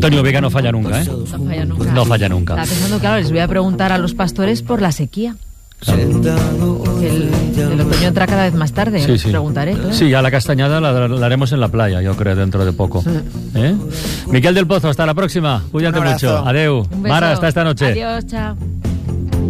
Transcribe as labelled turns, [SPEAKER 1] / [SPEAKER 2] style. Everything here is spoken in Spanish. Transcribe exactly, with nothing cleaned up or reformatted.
[SPEAKER 1] Antonio Vega no falla nunca, ¿eh?
[SPEAKER 2] No falla nunca.
[SPEAKER 1] No falla nunca.
[SPEAKER 2] Estaba pensando, claro, les voy a preguntar a los pastores por la sequía.
[SPEAKER 1] Claro.
[SPEAKER 2] Que el, el otoño entra cada vez más tarde,
[SPEAKER 1] Sí, sí.
[SPEAKER 2] preguntaré. Claro.
[SPEAKER 1] Sí, ya la castañada la, la haremos en la playa, yo creo, dentro de poco. ¿Eh? Miquel del Pozo, hasta la próxima. Cuídate mucho. Adeu.
[SPEAKER 2] Un beso.
[SPEAKER 1] Mara, hasta esta noche.
[SPEAKER 2] Adiós, chao.